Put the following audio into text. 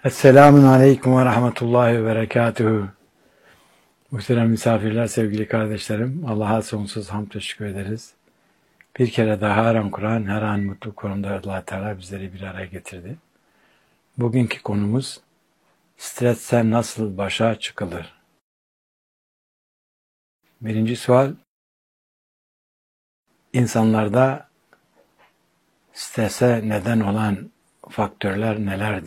Esselamun Aleyküm ve Rahmetullahi ve Berekatuhu. Muhterem misafirler, sevgili kardeşlerim, Allah'a sonsuz hamd teşekkür ederiz. Bir kere daha her an Kur'an, her an mutlu konumda Allah Teala bizleri bir araya getirdi. Bugünkü konumuz, stresse nasıl başa çıkılır? Birinci sual, insanlarda strese neden olan faktörler nelerdir?